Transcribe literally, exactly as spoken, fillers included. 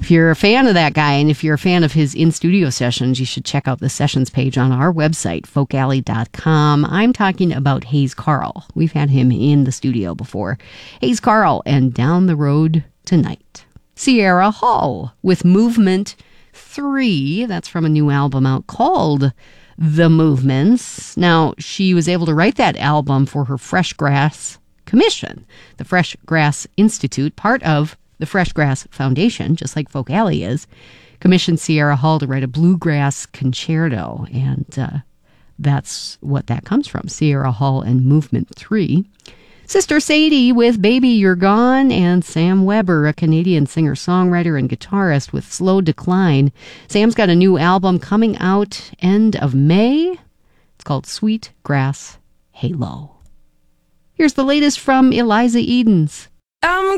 if you're a fan of that guy and if you're a fan of his in-studio sessions, you should check out the sessions page on our website, folk alley dot com. I'm talking about Hayes Carll. We've had him in the studio before. Hayes Carll and Down the Road Tonight. Sierra Hull with Movement three. That's from a new album out called The Movements. Now, she was able to write that album for her Fresh Grass Commission, the Fresh Grass Institute, part of the Fresh Grass Foundation, just like Folk Alley is, commissioned Sierra Hull to write a bluegrass concerto, and uh, that's what that comes from, Sierra Hull and Movement three. Sister Sadie with Baby You're Gone, and Sam Weber, a Canadian singer-songwriter and guitarist, with Slow Decline. Sam's got a new album coming out end of May. It's called Sweet Grass Halo. Here's the latest from Eliza Edens. I'm